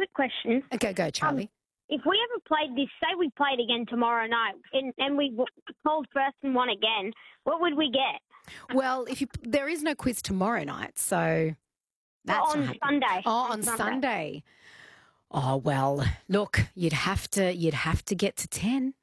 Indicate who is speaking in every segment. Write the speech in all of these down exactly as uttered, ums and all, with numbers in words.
Speaker 1: quick question.
Speaker 2: Okay, go, Charlie.
Speaker 1: Um, if we ever played this, say we played again tomorrow night, and, and we w- called first and won again, what would we get?
Speaker 2: Well, if you there is no quiz tomorrow night, so that's
Speaker 1: on
Speaker 2: not happening.
Speaker 1: Sunday.
Speaker 2: Oh, on
Speaker 1: Sunday.
Speaker 2: Sunday. Oh well, look, you'd have to you'd have to get to ten.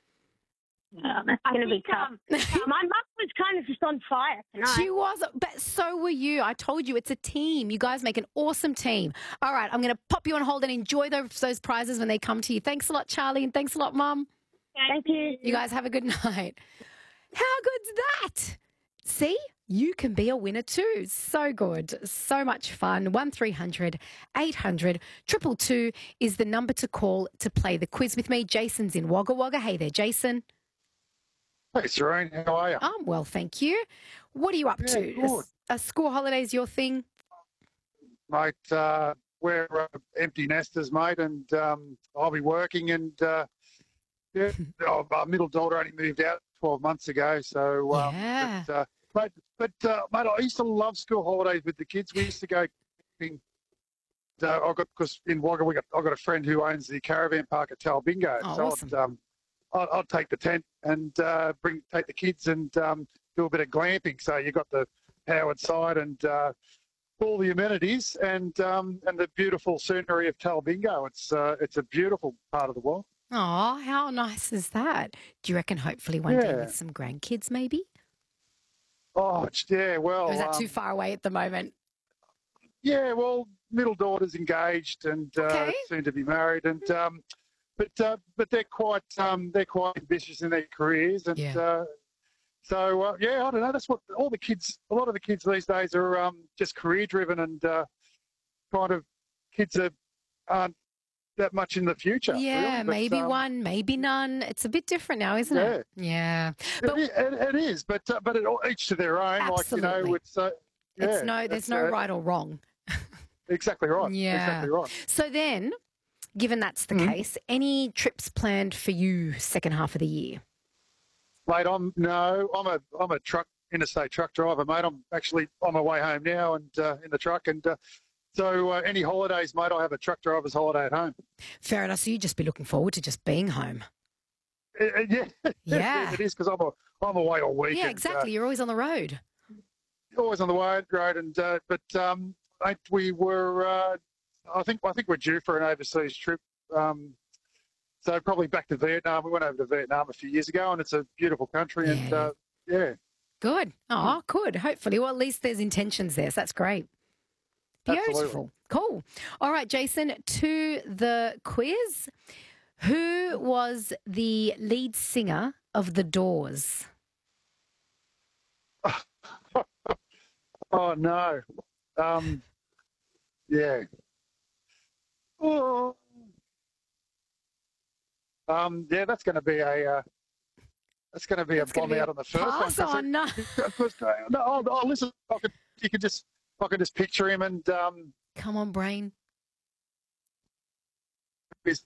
Speaker 1: Oh, that's going to be tough.
Speaker 3: Um,
Speaker 1: My mum was kind of just on fire tonight.
Speaker 2: She was, but so were you. I told you it's a team. You guys make an awesome team. All right, I'm going to pop you on hold and enjoy those, those prizes when they come to you. Thanks a lot, Charlie, and thanks a lot, Mum.
Speaker 1: Thank you.
Speaker 2: You guys have a good night. How good's that? See? You can be a winner too. So good. So much fun. one three hundred eight hundred two two two is the number to call to play the quiz with me. Jason's in Wagga Wagga. Hey there, Jason.
Speaker 4: Hey, Serene, how are you?
Speaker 2: I'm well, thank you. What are you up
Speaker 4: Yeah,
Speaker 2: to?
Speaker 4: good.
Speaker 2: A, a school holidays your thing?
Speaker 4: Mate, uh, we're uh, empty nesters, mate, and um, I'll be working. And uh, yeah, oh, our middle daughter only moved out twelve months ago. So, um,
Speaker 2: Yeah.
Speaker 4: but, uh, mate, but uh, mate, I used to love school holidays with the kids. We used to go camping. Uh, I got because in Wagga, we got I got a friend who owns the caravan park at Talbingo.
Speaker 2: Oh,
Speaker 4: so
Speaker 2: awesome.
Speaker 4: I'd, um, I'd, I'd take the tent and uh, bring take the kids and um, do a bit of glamping. So you got the powered side and uh, all the amenities and um, and the beautiful scenery of Talbingo. It's uh, it's a beautiful part of the world.
Speaker 2: Oh, how nice is that? Do you reckon hopefully one day
Speaker 4: Yeah.
Speaker 2: with some grandkids maybe?
Speaker 4: Oh, it's, yeah. Well,
Speaker 2: Or is that
Speaker 4: um,
Speaker 2: too far away at the moment?
Speaker 4: yeah. Well, middle daughter's engaged and uh,
Speaker 2: Okay.
Speaker 4: soon to be married, and um, but uh, but they're quite um, they're quite ambitious in their careers, and
Speaker 2: Yeah.
Speaker 4: uh, so uh, yeah, I don't know. That's what all the kids, a lot of the kids these days are um, just career driven, and uh, kind of kids are, aren't that much in the future.
Speaker 2: Yeah,
Speaker 4: really, but,
Speaker 2: maybe
Speaker 4: um,
Speaker 2: one, maybe none. It's a bit different now, isn't it? Yeah. But
Speaker 4: It, it, it is, but uh, but it, all- each to their own. Like you
Speaker 2: Absolutely.
Speaker 4: know, it's uh, yeah,
Speaker 2: it's no, there's
Speaker 4: it's,
Speaker 2: no
Speaker 4: uh,
Speaker 2: right or wrong.
Speaker 4: Exactly right.
Speaker 2: Yeah.
Speaker 4: Exactly right.
Speaker 2: So then, given that's the
Speaker 4: Mhm.
Speaker 2: case, any trips planned for you second half of the year?
Speaker 4: Mate, I'm no, I'm a I'm a truck interstate truck driver, mate. I'm actually on my way home now and uh, in the truck, and uh, so uh, any holidays, mate, I have a truck driver's holiday at home.
Speaker 2: Fair enough. So you just be looking forward to just being home.
Speaker 4: Uh, uh, yeah,
Speaker 2: Yeah.
Speaker 4: it is because I'm a, I'm away all week.
Speaker 2: Yeah,
Speaker 4: and,
Speaker 2: exactly. You're always on the road.
Speaker 4: Uh, always on the way, road, and uh, but um, mate, we were. Uh, I think I think we're due for an overseas trip. Um, so probably back to Vietnam. We went over to Vietnam a few years ago, and it's a beautiful country. And
Speaker 2: Yeah.
Speaker 4: uh, yeah,
Speaker 2: Good. Oh, good. Hopefully. Well, at least there's intentions there. So that's great.
Speaker 4: Absolutely.
Speaker 2: Beautiful. Cool. All right, Jason, to the quiz. Who was the lead singer of The Doors?
Speaker 4: Oh no. Um, yeah. Oh. Um, yeah, that's going to be a. Uh, that's going to be
Speaker 2: That's
Speaker 4: a
Speaker 2: gonna
Speaker 4: bomb
Speaker 2: be a
Speaker 4: out on the first one.
Speaker 2: Pass
Speaker 4: 'cause
Speaker 2: on. No.
Speaker 4: it- first- no, oh, oh, listen. I could, you could just. I could just picture him and. Um,
Speaker 2: Come on, brain.
Speaker 4: his,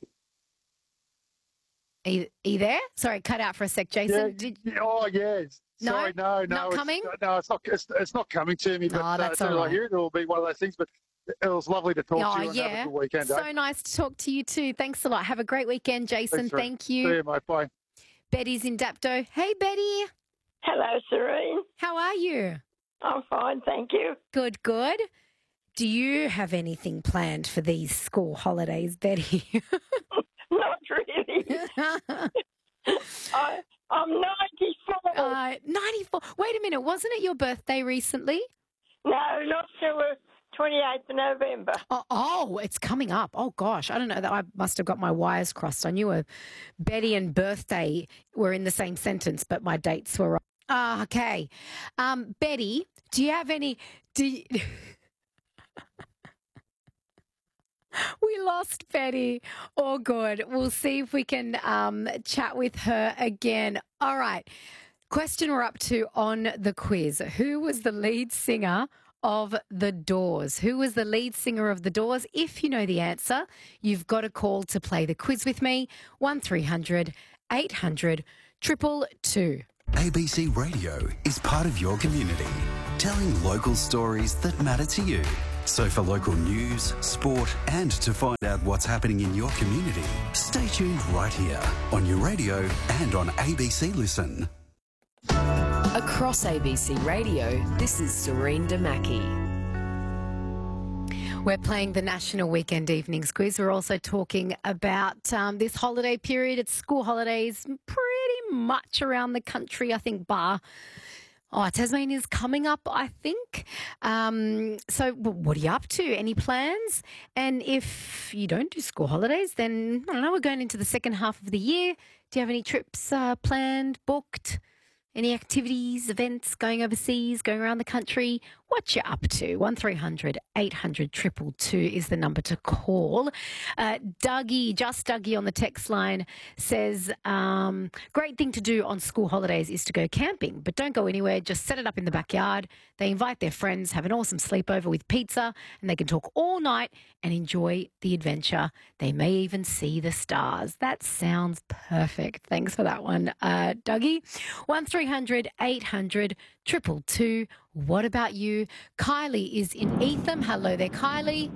Speaker 2: Are you, are you there? Sorry, cut out for a sec,
Speaker 4: yeah,
Speaker 2: Jason. Did,
Speaker 4: yeah, oh yeah.
Speaker 2: No?
Speaker 4: Sorry, no, no,
Speaker 2: Not
Speaker 4: it's,
Speaker 2: coming?
Speaker 4: No, it's not. It's, it's not coming to me. But
Speaker 2: Oh,
Speaker 4: uh,
Speaker 2: that's
Speaker 4: as soon as
Speaker 2: all
Speaker 4: I
Speaker 2: right.
Speaker 4: hear it, it'll be one of those things. But it was lovely to talk
Speaker 2: oh,
Speaker 4: to you and have
Speaker 2: yeah.
Speaker 4: a good weekend.
Speaker 2: So
Speaker 4: eh?
Speaker 2: nice to talk to you too. Thanks a lot. Have a great weekend, Jason.
Speaker 4: Thanks, Ray.
Speaker 2: Thank
Speaker 4: See
Speaker 2: you.
Speaker 4: you, mate. Bye.
Speaker 2: Betty's in Dapto. Hey, Betty.
Speaker 3: Hello, Serene.
Speaker 2: How are you?
Speaker 3: I'm fine, thank you.
Speaker 2: Good, good. Do you have anything planned for these school holidays, Betty?
Speaker 3: Not really. I, I'm ninety-four.
Speaker 2: uh, ninety-four. Wait a minute. Wasn't it your birthday recently?
Speaker 3: no, not till the twenty-eighth of November.
Speaker 2: Oh, oh, it's coming up. Oh, gosh. I don't know. That I must have got my wires crossed. I knew a Betty and birthday were in the same sentence, but my dates were wrong. Ah, okay. Um, Betty, do you have any... Do you... We lost Betty. Oh, good. We'll see if we can um, chat with her again. All right. Question we're up to on the quiz. Who was the lead singer of The Doors? Who was the lead singer of The Doors? If you know the answer, you've got a call to play the quiz with me. one three hundred eight hundred two two two.
Speaker 5: A B C Radio is part of your community, telling local stories that matter to you. So for local news, sport and to find out what's happening in your community, stay tuned right here on your radio and on A B C Listen.
Speaker 6: Across A B C Radio, this is Serene Damaki.
Speaker 2: We're playing the National Weekend Evenings Quiz. We're also talking about um, this holiday period. It's school holidays pretty much around the country, I think, bar. Oh, Tasmania's coming up, I think. Um, so what are you up to? Any plans? And if you don't do school holidays, then, I don't know, we're going into the second half of the year. Do you have any trips uh, planned, booked? Any activities, events, going overseas, going around the country? What you up to? one three hundred eight hundred two two two is the number to call. Uh, Dougie, just Dougie on the text line says, um, great thing to do on school holidays is to go camping, but don't go anywhere. Just set it up in the backyard. They invite their friends, have an awesome sleepover with pizza, and they can talk all night and enjoy the adventure. They may even see the stars. That sounds perfect. Thanks for that one, uh, Dougie. one three hundred eight hundred two two two. What about you? Kylie is in Etham. Hello there, Kylie.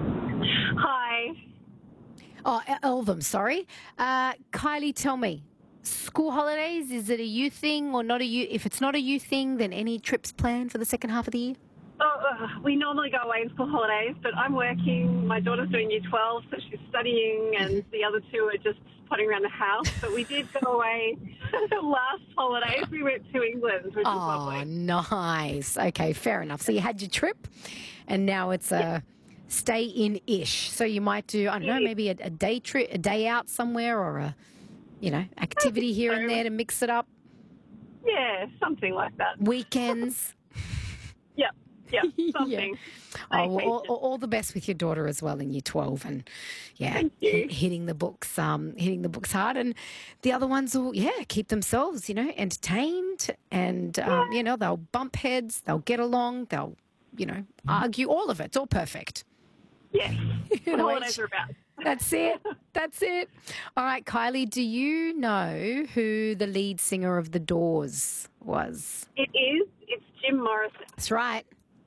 Speaker 7: Hi.
Speaker 2: Oh, Eltham, sorry. Uh, Kylie, tell me, school holidays, is it a you thing or not a you? If it's not a you thing, then any trips planned for the second half of the year?
Speaker 7: Oh, uh, we normally go away in school holidays, but I'm working. My daughter's doing year twelve, so she's studying, and the other two are just potting around the house. But we did go away last holidays. We went to England, which
Speaker 2: Oh,
Speaker 7: was lovely.
Speaker 2: nice. Okay, fair enough. So you had your trip, and now it's a stay in-ish. So you might do, I don't know, maybe a, a day trip, a day out somewhere, or a, you know, activity here and there to mix it up.
Speaker 7: Yeah, something like that.
Speaker 2: Weekends.
Speaker 7: Yep, yep, something.
Speaker 2: Oh, well, all, all the best with your daughter as well in year twelve, and yeah,
Speaker 7: Thank you.
Speaker 2: h- hitting the books, um, hitting the books hard, and the other ones will, yeah, keep themselves, you know, entertained, and um, you know, they'll bump heads, they'll get along, they'll, you know, argue, all of it. It's all perfect.
Speaker 7: Yes,
Speaker 2: You
Speaker 7: what
Speaker 2: know,
Speaker 7: holidays are about.
Speaker 2: That's it. That's it. All right, Kylie, do you know who the lead singer of The Doors was?
Speaker 7: It is. It's Jim Morrison.
Speaker 2: That's right.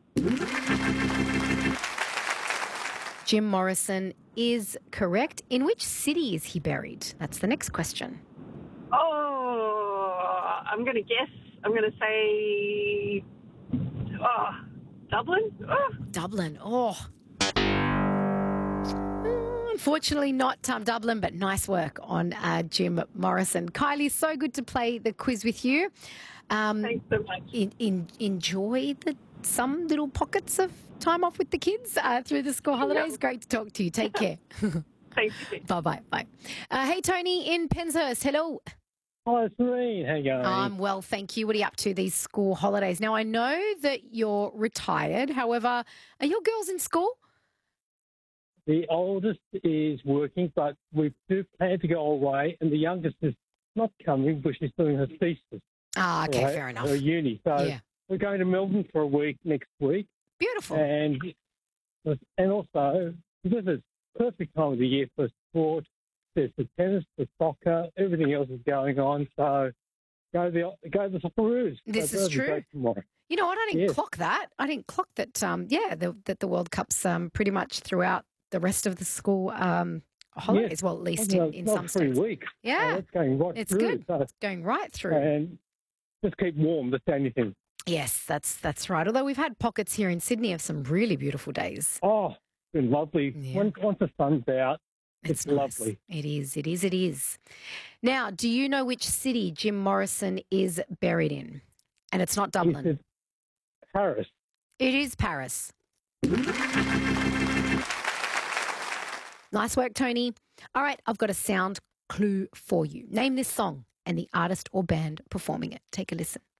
Speaker 2: Jim Morrison is correct. In which city is he buried? That's the next question.
Speaker 7: Oh, I'm going to guess. I'm going to say, oh, Dublin? Oh.
Speaker 2: Dublin. Oh. Mm, Unfortunately, not um, Dublin, but nice work on uh, Jim Morrison. Kylie, so good to play the quiz with you. Um,
Speaker 7: Thanks so much.
Speaker 2: in, in, enjoy the some little pockets of time off with the kids uh, through the school holidays.
Speaker 7: Yep.
Speaker 2: Great to talk to you. Take care.
Speaker 7: Thank you.
Speaker 2: Bye-bye. Bye. Uh, hey, Tony in Penshurst. Hello.
Speaker 8: Hi, Serene. How you going?
Speaker 2: I'm well, thank you. What are you up to these school holidays? Now, I know that you're retired. However, are your girls in school?
Speaker 8: The oldest is working, but we do plan to go away, and the youngest is not coming, but she's doing her thesis.
Speaker 2: Ah, okay,
Speaker 8: for her-
Speaker 2: fair enough.
Speaker 8: Her uni. So
Speaker 2: Yeah.
Speaker 8: we're going to Melbourne for a week next week,
Speaker 2: Beautiful.
Speaker 8: and and also this is perfect time of the year for sport. There's the tennis, the soccer, everything else is going on. So go the go the Socceroos.
Speaker 2: This
Speaker 8: So
Speaker 2: is
Speaker 8: that'll be
Speaker 2: true.
Speaker 8: great tomorrow.
Speaker 2: You know what? I didn't
Speaker 8: Yes.
Speaker 2: clock that. I didn't clock that. Um, yeah, the, that the World Cup's um, pretty much throughout the rest of the school um, holidays.
Speaker 8: Yes.
Speaker 2: Well, at least
Speaker 8: Well,
Speaker 2: in, in
Speaker 8: not
Speaker 2: some
Speaker 8: three
Speaker 2: states.
Speaker 8: weeks.
Speaker 2: Yeah,
Speaker 8: So it's going right
Speaker 2: it's
Speaker 8: through.
Speaker 2: good.
Speaker 8: So,
Speaker 2: Going right through.
Speaker 8: and just keep warm. That's the only thing.
Speaker 2: Yes, that's that's right. Although we've had pockets here in Sydney of some really beautiful days.
Speaker 8: Oh, it's been lovely.
Speaker 2: Yeah.
Speaker 8: Once, once the sun's out, it's,
Speaker 2: nice.
Speaker 8: lovely.
Speaker 2: It is. It is. It is. Now, do you know which city Jim Morrison is buried in? And it's not Dublin.
Speaker 8: It's Paris.
Speaker 2: It is Paris. Nice work, Tony. All right, I've got a sound clue for you. Name this song and the artist or band performing it. Take a listen.